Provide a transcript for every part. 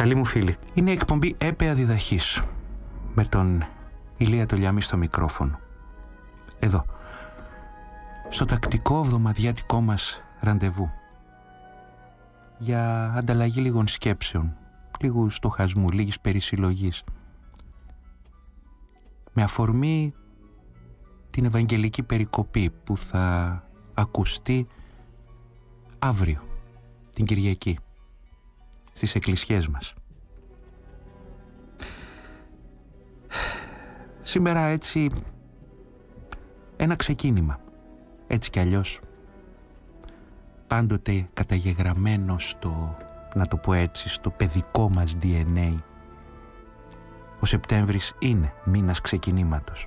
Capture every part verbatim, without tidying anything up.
Καλή μου φίλη, είναι η εκπομπή Έπεα Διδαχής με τον Ηλία Τολιαμή στο μικρόφωνο. Εδώ, στο τακτικό εβδομαδιάτικό μας ραντεβού για ανταλλαγή λίγων σκέψεων, λίγου στοχασμού, λίγης περισυλλογής, με αφορμή την Ευαγγελική περικοπή που θα ακουστεί αύριο, την Κυριακή, στις εκκλησιές μας. Σήμερα έτσι ένα ξεκίνημα, έτσι κι αλλιώς, πάντοτε καταγεγραμμένο στο, να το πω έτσι, στο παιδικό μας ντι εν έι. Ο Σεπτέμβρης είναι μήνας ξεκινήματος.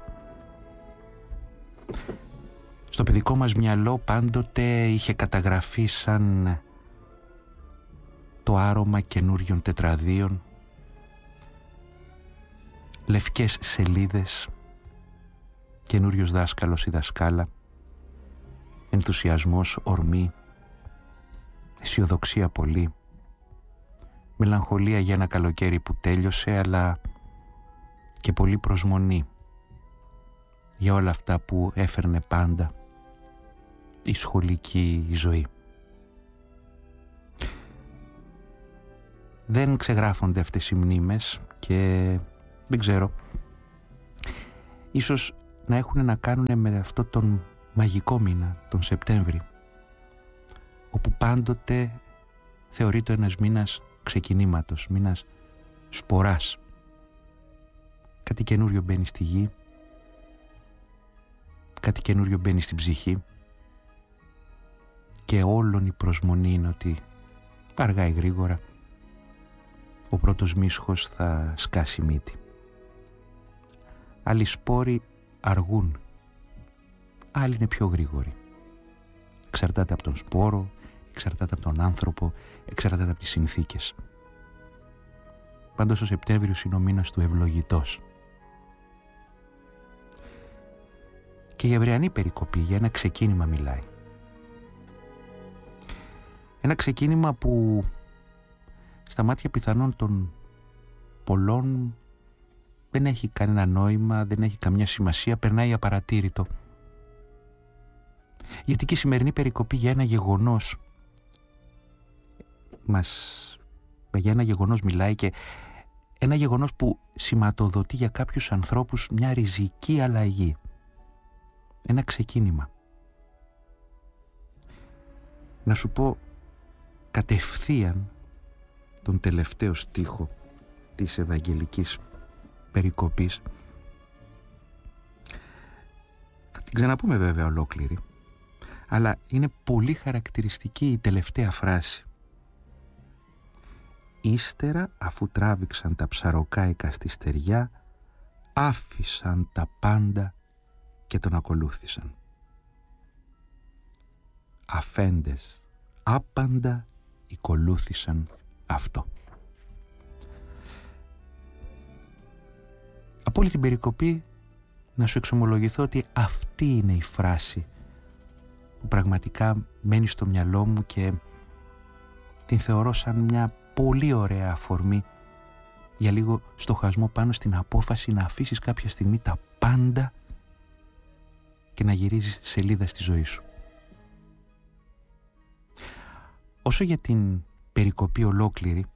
Στο παιδικό μας μυαλό πάντοτε είχε καταγραφεί σαν το άρωμα καινούριων τετραδίων, λευκές σελίδες, καινούριος δάσκαλος ή δασκάλα, ενθουσιασμός, ορμή, αισιοδοξία πολύ, μελαγχολία για ένα καλοκαίρι που τέλειωσε, αλλά και πολύ προσμονή για όλα αυτά που έφερνε πάντα η σχολική ζωή. Δεν ξεγράφονται αυτές οι μνήμες και δεν ξέρω, ίσως να έχουν να κάνουν με αυτό τον μαγικό μήνα, τον Σεπτέμβρη, όπου πάντοτε θεωρείται ένας μήνας ξεκινήματος, μήνας σποράς. Κάτι καινούριο μπαίνει στη γη, κάτι καινούριο μπαίνει στην ψυχή και όλον η προσμονή είναι ότι αργά ή γρήγορα ο πρώτος μίσχος θα σκάσει μύτη. Άλλοι σπόροι αργούν, άλλοι είναι πιο γρήγοροι. Εξαρτάται από τον σπόρο, εξαρτάται από τον άνθρωπο, εξαρτάται από τις συνθήκες. Πάντως ο Σεπτέμβριος είναι ο μήνας του ευλογητός. Και η Εβραιανή περικοπή για ένα ξεκίνημα μιλάει. Ένα ξεκίνημα που στα μάτια πιθανόν των πολλών δεν έχει κανένα νόημα, δεν έχει καμιά σημασία, περνάει απαρατήρητο. Γιατί και η σημερινή περικοπή για ένα γεγονός μας, για ένα γεγονός μιλάει, και ένα γεγονός που σηματοδοτεί για κάποιους ανθρώπους μια ριζική αλλαγή. Ένα ξεκίνημα. Να σου πω κατευθείαν τον τελευταίο στίχο της Ευαγγελικής περικοπής. Θα την ξαναπούμε βέβαια ολόκληρη, αλλά είναι πολύ χαρακτηριστική η τελευταία φράση. Ύστερα, αφού τράβηξαν τα ψαροκάικα στη στεριά, άφησαν τα πάντα και τον ακολούθησαν. Αφέντες άπαντα ακολούθησαν αυτό. Από όλη την περικοπή να σου εξομολογηθώ ότι αυτή είναι η φράση που πραγματικά μένει στο μυαλό μου και την θεωρώ σαν μια πολύ ωραία αφορμή για λίγο στοχασμό πάνω στην απόφαση να αφήσεις κάποια στιγμή τα πάντα και να γυρίζεις σελίδα στη ζωή σου. Όσο για την περικοπή ολόκληρη,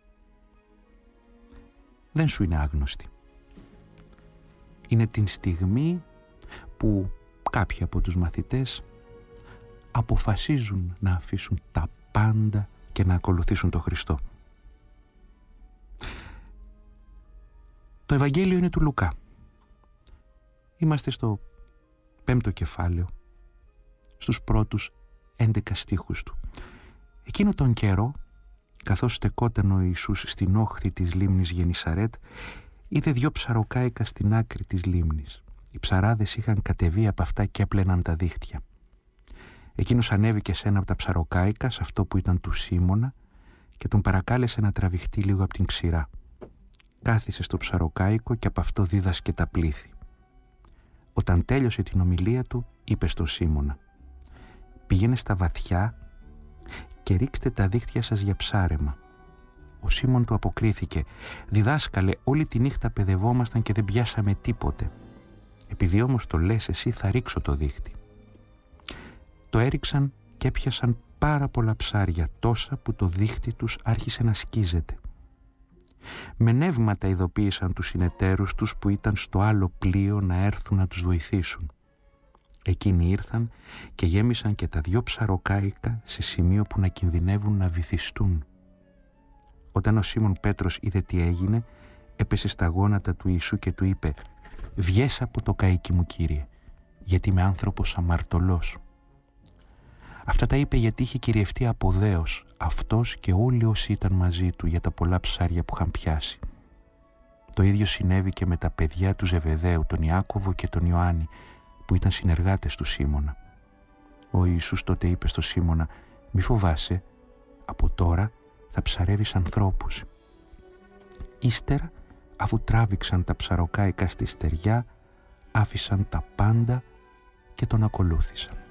δεν σου είναι άγνωστη. Είναι την στιγμή που κάποιοι από τους μαθητές αποφασίζουν να αφήσουν τα πάντα και να ακολουθήσουν τον Χριστό. Το Ευαγγέλιο είναι του Λουκά. Είμαστε στο πέμπτο κεφάλαιο, στους πρώτους έντεκα στίχους του. Εκείνο τον καιρό, καθώς στεκόταν ο Ιησούς στην όχθη της λίμνης Γενισαρέτ, είδε δυο ψαροκάικα στην άκρη της λίμνης. Οι ψαράδες είχαν κατεβεί από αυτά και έπλαιναν τα δίχτυα. Εκείνος ανέβηκε σε ένα από τα ψαροκάικα, σε αυτό που ήταν του Σίμωνα, και τον παρακάλεσε να τραβηχτεί λίγο από την ξηρά. Κάθισε στο ψαροκάικο και από αυτό δίδασκε τα πλήθη. Όταν τέλειωσε την ομιλία του, είπε στον Σίμωνα: «Πήγαινε στα βαθιά και ρίξτε τα δίχτυα σας για ψάρεμα». Ο Σίμων του αποκρίθηκε «Διδάσκαλε, όλη τη νύχτα παιδευόμασταν και δεν πιάσαμε τίποτε. Επειδή όμως το λες εσύ θα ρίξω το δίχτυ». Το έριξαν και έπιασαν πάρα πολλά ψάρια, τόσα που το δίχτυ τους άρχισε να σκίζεται. Με νεύματα ειδοποίησαν τους συνεταίρους τους που ήταν στο άλλο πλοίο να έρθουν να τους βοηθήσουν. Εκείνοι ήρθαν και γέμισαν και τα δυο ψαροκάικα σε σημείο που να κινδυνεύουν να βυθιστούν. Όταν ο Σίμων Πέτρος είδε τι έγινε, έπεσε στα γόνατα του Ιησού και του είπε «Βγες από το καΐκι μου, Κύριε, γιατί είμαι άνθρωπος αμαρτωλός». Αυτά τα είπε γιατί είχε κυριευτεί από δέος αυτός και όλοι όσοι ήταν μαζί του για τα πολλά ψάρια που είχαν πιάσει. Το ίδιο συνέβη και με τα παιδιά του Ζεβεδαίου, τον Ιάκωβο και τον Ιωάννη, που ήταν συνεργάτες του Σίμωνα. Ο Ιησούς τότε είπε στο Σίμωνα «Μη φοβάσαι, από τώρα θα ψαρεύεις ανθρώπους». Ύστερα, αφού τράβηξαν τα ψαροκάικα στη στεριά, άφησαν τα πάντα και τον ακολούθησαν.